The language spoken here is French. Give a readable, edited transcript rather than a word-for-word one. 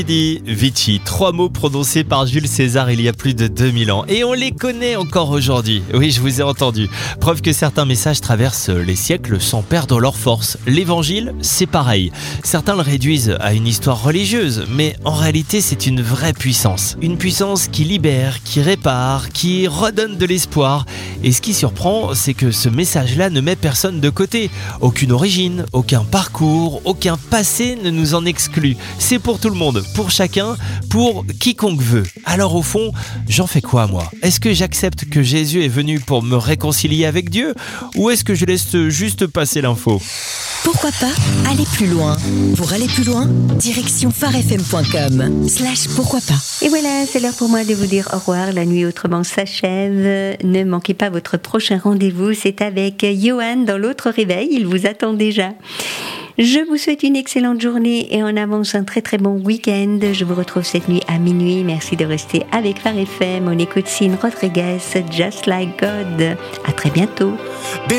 Vici, 3 mots prononcés par Jules César il y a plus de 2000 ans. Et on les connaît encore aujourd'hui. Oui, je vous ai entendu. Preuve que certains messages traversent les siècles sans perdre leur force. L'évangile, c'est pareil. Certains le réduisent à une histoire religieuse, mais en réalité, c'est une vraie puissance. Une puissance qui libère, qui répare, qui redonne de l'espoir. Et ce qui surprend, c'est que ce message-là ne met personne de côté. Aucune origine, aucun parcours, aucun passé ne nous en exclut. C'est pour tout le monde. Pour chacun, pour quiconque veut. Alors au fond, j'en fais quoi moi ? Est-ce que j'accepte que Jésus est venu pour me réconcilier avec Dieu ? Ou est-ce que je laisse juste passer l'info ? Pourquoi pas aller plus loin ? Pour aller plus loin, direction farfm.com/pourquoi pas. Et voilà, c'est l'heure pour moi de vous dire au revoir. La nuit autrement s'achève. Ne manquez pas votre prochain rendez-vous. C'est avec Johan dans l'autre réveil. Il vous attend déjà. Je vous souhaite une excellente journée et en avance un très très bon week-end. Je vous retrouve cette nuit à minuit. Merci de rester avec Phare FM. On écoute Sin Rodriguez, Just Like God. À très bientôt.